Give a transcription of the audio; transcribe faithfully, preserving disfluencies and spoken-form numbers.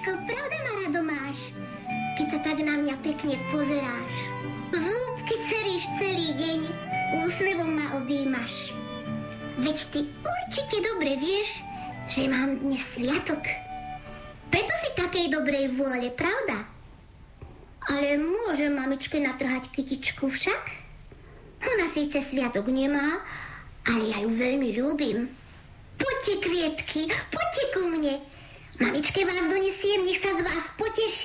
Mamičko, pravda ma rado máš, keď sa tak na mňa pekne pozeráš. Zúbky ceríš celý deň, úsmevom ma objímaš. Veď ty určite dobre vieš, že mám dnes sviatok. Preto si takej dobrej vôle, pravda? Ale môžem mamičke natrhať kytičku však? Ona síce sviatok nemá, ale ja ju veľmi ľúbim. Poďte, kvietky, poďte ku mne. Mamičke vás donesiem, nech sa z vás poteší.